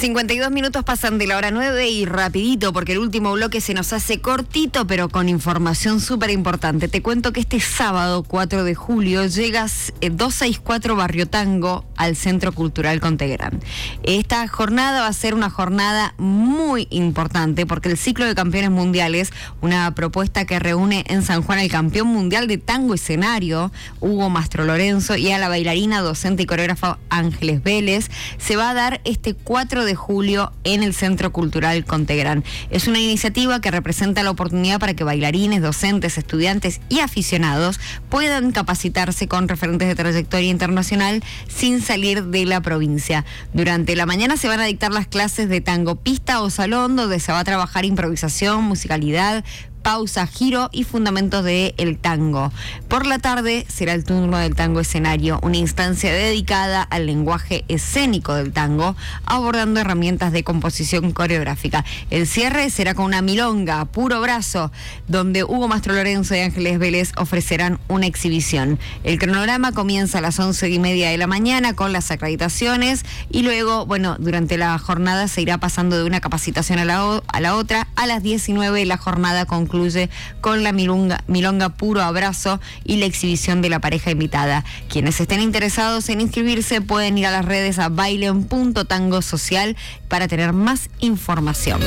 52 minutos pasan de la hora 9 y rapidito, porque el último bloque se nos hace cortito, pero con información súper importante. Te cuento que este sábado 4 de julio llegas 264 Barrio Tango al Centro Cultural Contegrán. Esta jornada va a ser una jornada muy importante porque el ciclo de campeones mundiales, una propuesta que reúne en San Juan al campeón mundial de tango escenario, Hugo Mastrolorenzo, y a la bailarina, docente y coreógrafa Ángeles Vélez, se va a dar este 4 de julio en el Centro Cultural Contegrán. Es una iniciativa que representa la oportunidad para que bailarines, docentes, estudiantes y aficionados puedan capacitarse con referentes de trayectoria internacional sin salir de la provincia. Durante la mañana se van a dictar las clases de tango pista o salón, donde se va a trabajar improvisación, musicalidad, pausa, giro y fundamentos del tango. Por la tarde será el turno del tango escenario, una instancia dedicada al lenguaje escénico del tango, abordando herramientas de composición coreográfica. El cierre será con una milonga, puro brazo, donde Hugo Mastrolorenzo y Ángeles Vélez ofrecerán una exhibición. El cronograma comienza a las 11:30 de la mañana con las acreditaciones y luego, durante la jornada se irá pasando de una capacitación a la otra. A las 19 la jornada concluye con la milonga puro abrazo y la exhibición de la pareja invitada. Quienes estén interesados en inscribirse pueden ir a las redes a bailen.tangosocial para tener más información.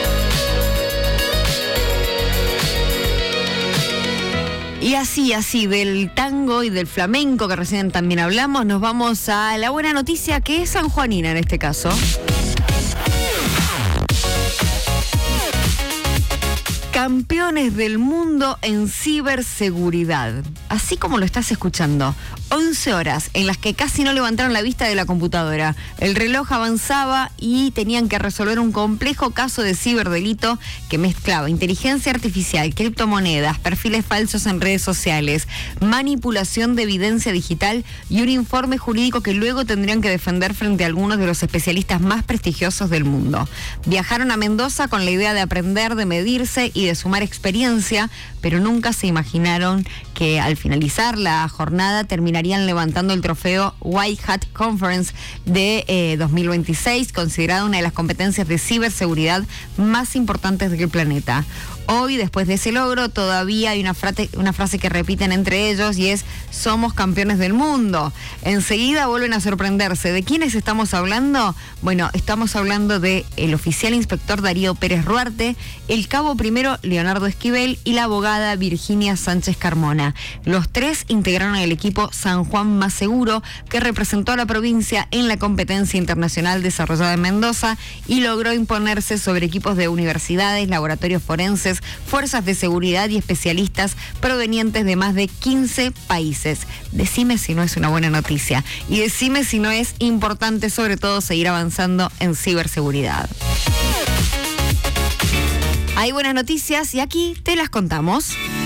Y así del tango y del flamenco que recién también hablamos, nos vamos a la buena noticia, que es sanjuanina en este caso. Campeones del mundo en ciberseguridad. Así como lo estás escuchando. 11 horas en las que casi no levantaron la vista de la computadora. El reloj avanzaba y tenían que resolver un complejo caso de ciberdelito que mezclaba inteligencia artificial, criptomonedas, perfiles falsos en redes sociales, manipulación de evidencia digital y un informe jurídico que luego tendrían que defender frente a algunos de los especialistas más prestigiosos del mundo. Viajaron a Mendoza con la idea de aprender, de medirse y de sumar experiencia, pero nunca se imaginaron que al finalizar la jornada terminarían levantando el trofeo White Hat Conference de 2026, considerada una de las competencias de ciberseguridad más importantes del planeta. Hoy, después de ese logro, todavía hay una frase que repiten entre ellos y es: somos campeones del mundo. Enseguida vuelven a sorprenderse. ¿De quiénes estamos hablando? Bueno, estamos hablando de el oficial inspector Darío Pérez Ruarte, el cabo primero Leonardo Esquivel y la abogada Virginia Sánchez Carmona. Los tres integraron el equipo San Juan Más Seguro, que representó a la provincia en la competencia internacional desarrollada en Mendoza y logró imponerse sobre equipos de universidades, laboratorios forenses, fuerzas de seguridad y especialistas provenientes de más de 15 países. Decime si no es una buena noticia y decime si no es importante, sobre todo, seguir avanzando en ciberseguridad. Hay buenas noticias y aquí te las contamos.